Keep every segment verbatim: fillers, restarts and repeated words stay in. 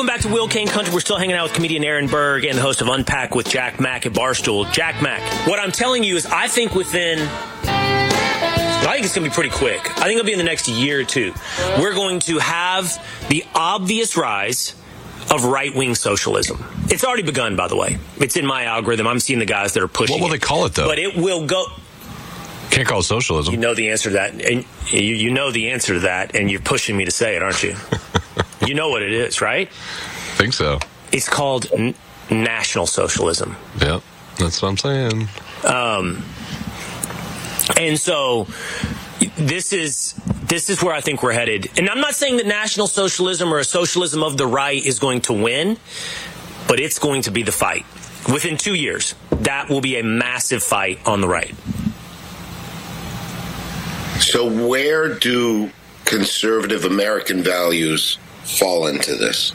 Welcome back to Will Kane Country. We're still hanging out with comedian Aaron Berg and the host of Unpack with Jack Mack at Barstool. Jack Mack, what I'm telling you is I think within, I think it's going to be pretty quick. I think it'll be in the next year or two. We're going to have the obvious rise of right-wing socialism. It's already begun, by the way. It's in my algorithm. I'm seeing the guys that are pushing it. What will they call it, though? But it will go... Can't call it socialism. You know the answer to that. And you, you know the answer to that, and you're pushing me to say it, aren't you? You know what it is, right? I think so. It's called n- National Socialism. Yep, that's what I'm saying. Um, and so this is this is where I think we're headed. And I'm not saying that National Socialism or a socialism of the right is going to win, but it's going to be the fight. Within two years, that will be a massive fight on the right. So where do conservative American values fall into this?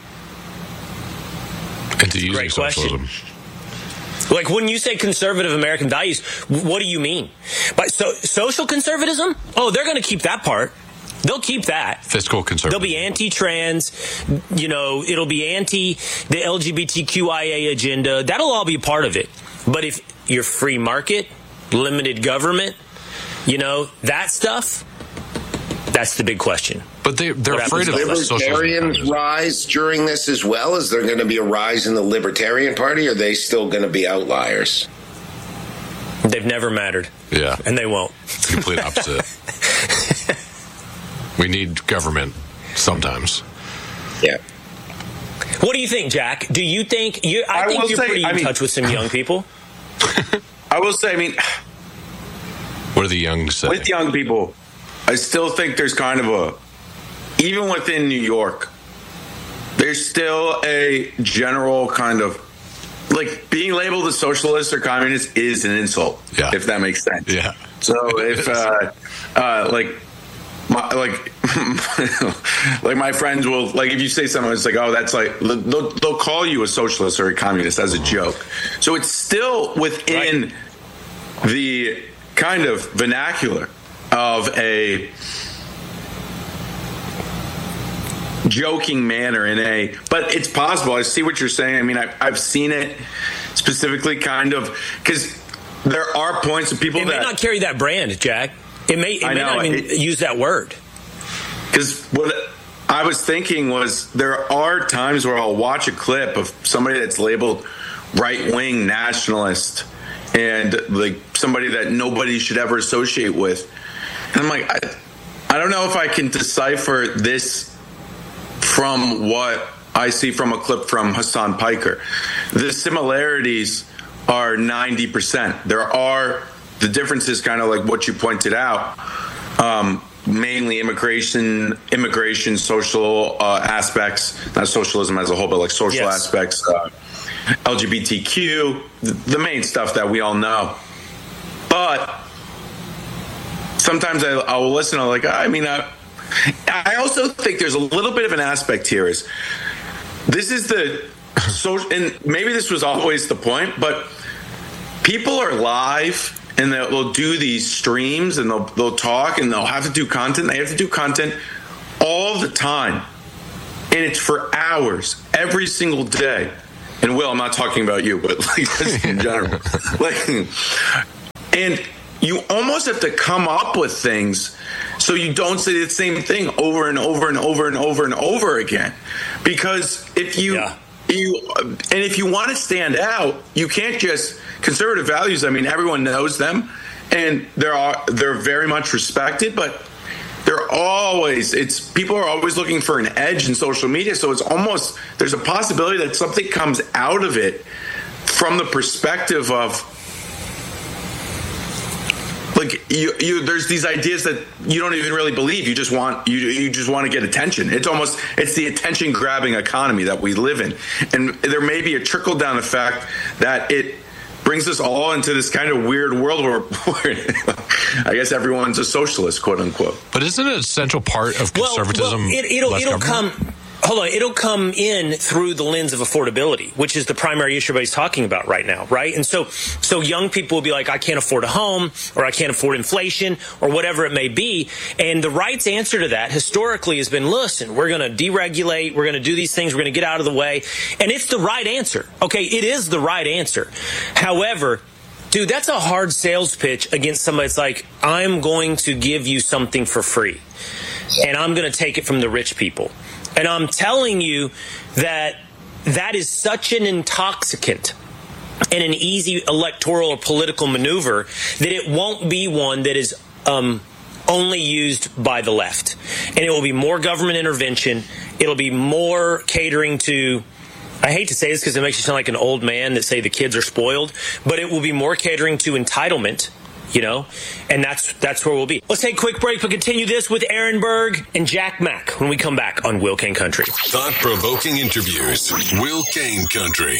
Into using Great socialism. Question. Like, when you say conservative American values, what do you mean? By so, social conservatism? Oh, they're going to keep that part. They'll keep that. Fiscal conservatism. They'll be anti-trans, you know, it'll be anti the L G B T Q I A agenda. That'll all be part of it. But if you're free market, limited government, you know, that stuff, that's the big question. But they, they're What afraid of happens the Libertarians socialism. rise during this as well? Is there going to be a rise in the Libertarian Party, or are they still going to be outliers? They've never mattered. Yeah. And they won't. It's the complete opposite. We need government sometimes. Yeah. What do you think, Jack? Do you think you? I, I think will you're say, pretty I in mean- touch with some young people. I will say, I mean, What do the young say? with young people, I still think there's kind of a, even within New York, there's still a general kind of, like, being labeled a socialist or communist is an insult, Yeah. if that makes sense. Yeah. So if, uh, uh, like, my, like, like my friends will, like, if you say something, it's like, oh, that's like, they'll, they'll call you a socialist or a communist as a joke. So it's still within Right. the kind of vernacular of a joking manner in a, but it's possible. I see what you're saying. I mean, I, I've seen it specifically kind of, because there are points of people It that may not carry that brand, Jack. It may, it I may know, not even it- use that word. Because what I was thinking was there are times where I'll watch a clip of somebody that's labeled right-wing nationalist and like somebody that nobody should ever associate with. And I'm like, I, I don't know if I can decipher this from what I see from a clip from Hassan Piker. The similarities are ninety percent. There are the differences, kind of like what you pointed out, um, mainly immigration, immigration, social uh, aspects, not socialism as a whole, but like social Yes. aspects, uh, L G B T Q, the, the main stuff that we all know. But sometimes I, I will listen. I'm like, I mean, I, I also think there's a little bit of an aspect here. Is this is the so, and maybe this was always the point, but people are live and they'll, they'll do these streams and they'll they'll talk and they'll have to do content. They have to do content all the time, and it's for hours every single day. And Will, I'm not talking about you, but like just in general, like, and you almost have to come up with things so you don't say the same thing over and over and over and over and over again. Because if you, Yeah. you and if you want to stand out, you can't just conservative values. I mean, everyone knows them, and they're all, they're very much respected, but they're always, it's people are always looking for an edge in social media. So it's almost, there's a possibility that something comes out of it from the perspective of, like, you, you, there's these ideas that you don't even really believe. You just want, you, you just want to get attention. It's almost, it's the attention grabbing economy that we live in. And there may be a trickle down effect that it brings us all into this kind of weird world where, where I guess everyone's a socialist, quote unquote. But isn't it a central part of Well, conservatism? well, it, it'll less it'll government? come. hold on, it'll come in through the lens of affordability, which is the primary issue everybody's talking about right now, right? And so, so young people will be like, I can't afford a home, or I can't afford inflation, or whatever it may be. And the right's answer to that historically has been, listen, we're going to deregulate, we're going to do these things, we're going to get out of the way. And it's the right answer. Okay, it is the right answer. However, dude, that's a hard sales pitch against somebody that's like, I'm going to give you something for free, and I'm going to take it from the rich people. And I'm telling you that that is such an intoxicant and an easy electoral or political maneuver that it won't be one that is um, only used by the left. And it will be more government intervention. It'll be more catering to, I hate to say this because it makes you sound like an old man that say the kids are spoiled, but it will be more catering to entitlement, you know, and that's that's where we'll be. Let's take a quick break, but continue this with Aaron Berg and Jack Mack when we come back on Will Kane Country. Thought-provoking interviews. Will Kane Country.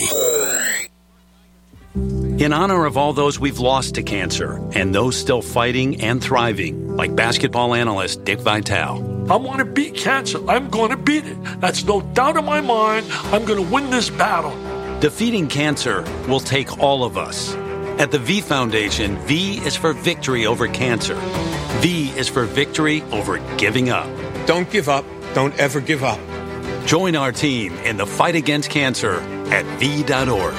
In honor of all those we've lost to cancer and those still fighting and thriving, like basketball analyst Dick Vitale. I want to beat cancer. I'm going to beat it. That's no doubt in my mind. I'm going to win this battle. Defeating cancer will take all of us. At the V Foundation, V is for victory over cancer. V is for victory over giving up. Don't give up. Don't ever give up. Join our team in the fight against cancer at V dot org.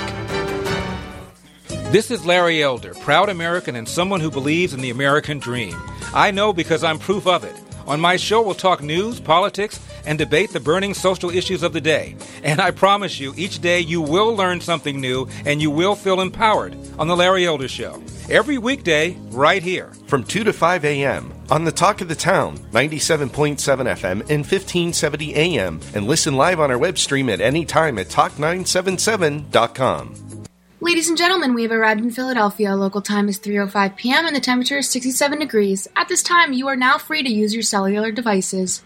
This is Larry Elder, proud American and someone who believes in the American dream. I know because I'm proof of it. On my show, we'll talk news, politics, and debate the burning social issues of the day. And I promise you, each day you will learn something new and you will feel empowered on The Larry Elder Show. Every weekday, right here. From two to five a.m. on the Talk of the Town, ninety-seven point seven F M and fifteen seventy A M. And listen live on our web stream at any time at talk nine seven seven dot com. Ladies and gentlemen, we have arrived in Philadelphia. Local time is three oh five p.m. and the temperature is sixty-seven degrees. At this time, you are now free to use your cellular devices.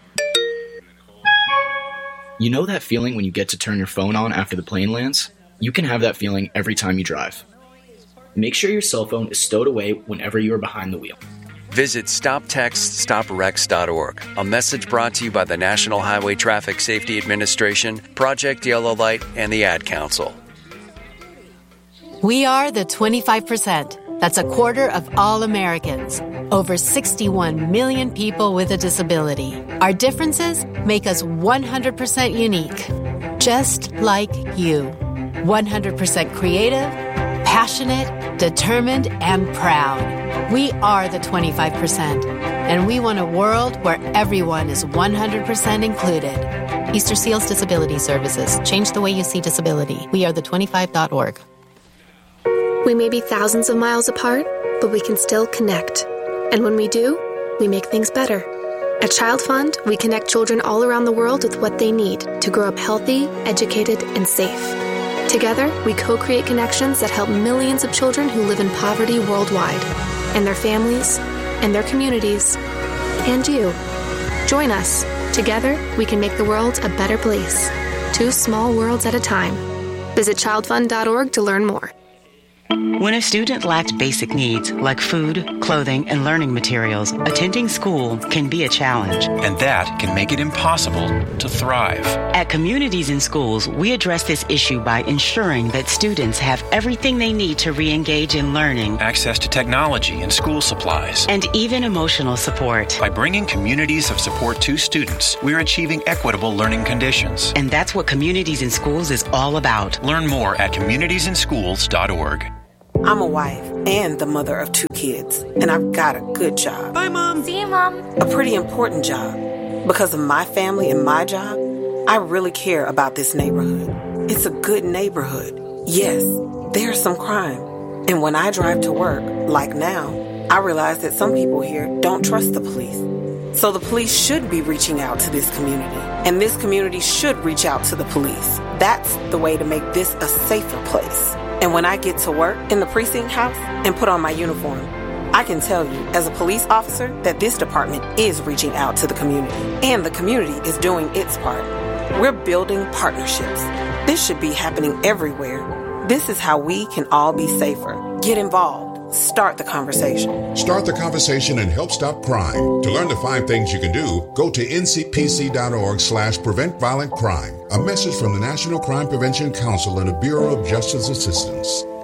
You know that feeling when you get to turn your phone on after the plane lands? You can have that feeling every time you drive. Make sure your cell phone is stowed away whenever you are behind the wheel. Visit stop text stop wrecks dot org. A message brought to you by the National Highway Traffic Safety Administration, Project Yellow Light, and the Ad Council. We are the twenty-five percent. That's a quarter of all Americans. Over sixty-one million people with a disability. Our differences make us one hundred percent unique. Just like you. one hundred percent creative, passionate, determined, and proud. We are the twenty-five percent. And we want a world where everyone is one hundred percent included. Easter Seals Disability Services. Change the way you see disability. We are the twenty-five dot org. We may be thousands of miles apart, but we can still connect. And when we do, we make things better. At Child Fund, we connect children all around the world with what they need to grow up healthy, educated, and safe. Together, we co-create connections that help millions of children who live in poverty worldwide, and their families, and their communities, and you. Join us. Together, we can make the world a better place. Two small worlds at a time. Visit child fund dot org to learn more. When a student lacks basic needs like food, clothing, and learning materials, attending school can be a challenge. And that can make it impossible to thrive. At Communities in Schools, we address this issue by ensuring that students have everything they need to re-engage in learning, access to technology and school supplies, and even emotional support. By bringing communities of support to students, we're achieving equitable learning conditions. And that's what Communities in Schools is all about. Learn more at communities in schools dot org. I'm a wife and the mother of two kids, and I've got a good job. Bye, Mom. See you, Mom. A pretty important job. Because of my family and my job, I really care about this neighborhood. It's a good neighborhood. Yes, there's some crime. And when I drive to work, like now, I realize that some people here don't trust the police. So the police should be reaching out to this community, and this community should reach out to the police. That's the way to make this a safer place. And when I get to work in the precinct house and put on my uniform, I can tell you as a police officer that this department is reaching out to the community, and the community is doing its part. We're building partnerships. This should be happening everywhere. This is how we can all be safer. Get involved. start the conversation. Start the conversation and help stop crime. To learn the five things you can do, go to ncpc.org slash prevent violent crime. A message from the National Crime Prevention Council and the Bureau of Justice Assistance.